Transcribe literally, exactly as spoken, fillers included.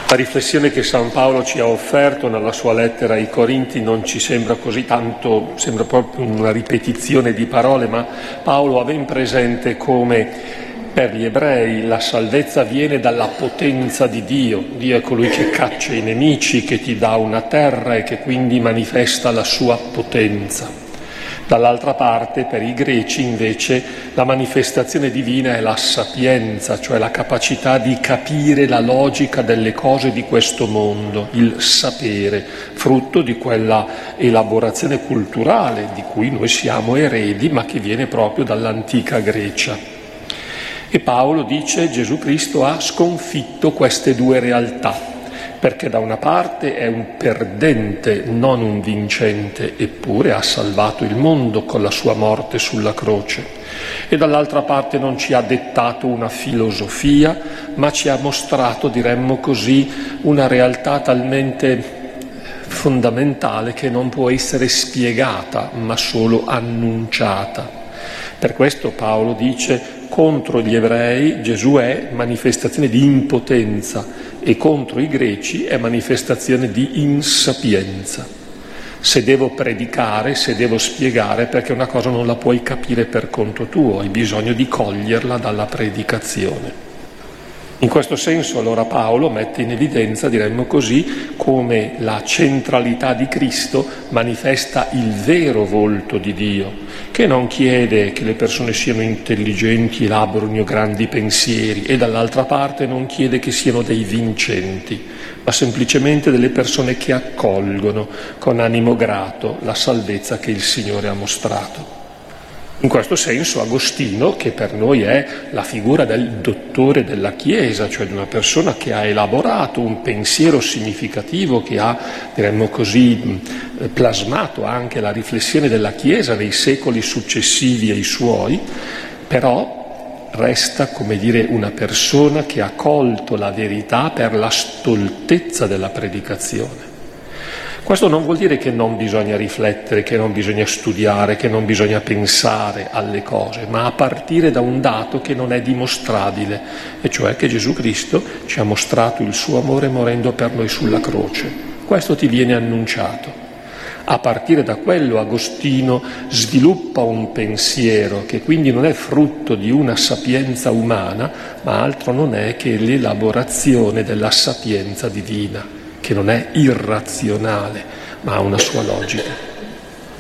La riflessione che San Paolo ci ha offerto nella sua lettera ai Corinti non ci sembra così tanto, sembra proprio una ripetizione di parole, ma Paolo ha ben presente come per gli ebrei la salvezza viene dalla potenza di Dio. Dio è colui che caccia i nemici, che ti dà una terra e che quindi manifesta la sua potenza. Dall'altra parte, per i greci, invece, la manifestazione divina è la sapienza, cioè la capacità di capire la logica delle cose di questo mondo, il sapere, frutto di quella elaborazione culturale di cui noi siamo eredi, ma che viene proprio dall'antica Grecia. E Paolo dice: Gesù Cristo ha sconfitto queste due realtà, perché da una parte è un perdente, non un vincente, eppure ha salvato il mondo con la sua morte sulla croce, e dall'altra parte non ci ha dettato una filosofia, ma ci ha mostrato, diremmo così, una realtà talmente fondamentale che non può essere spiegata, ma solo annunciata. Per questo Paolo dice: contro gli ebrei Gesù è manifestazione di impotenza e contro i greci è manifestazione di insapienza. Se devo predicare, se devo spiegare, perché una cosa non la puoi capire per conto tuo, hai bisogno di coglierla dalla predicazione. In questo senso allora Paolo mette in evidenza, diremmo così, come la centralità di Cristo manifesta il vero volto di Dio, che non chiede che le persone siano intelligenti, elaborino grandi pensieri, e dall'altra parte non chiede che siano dei vincenti, ma semplicemente delle persone che accolgono con animo grato la salvezza che il Signore ha mostrato. In questo senso Agostino, che per noi è la figura del dottore della Chiesa, cioè di una persona che ha elaborato un pensiero significativo, che ha, diremmo così, plasmato anche la riflessione della Chiesa nei secoli successivi ai suoi, però resta, come dire, una persona che ha colto la verità per la stoltezza della predicazione. Questo non vuol dire che non bisogna riflettere, che non bisogna studiare, che non bisogna pensare alle cose, ma a partire da un dato che non è dimostrabile, e cioè che Gesù Cristo ci ha mostrato il suo amore morendo per noi sulla croce. Questo ti viene annunciato. A partire da quello Agostino sviluppa un pensiero che quindi non è frutto di una sapienza umana, ma altro non è che l'elaborazione della sapienza divina, che non è irrazionale, ma ha una sua logica.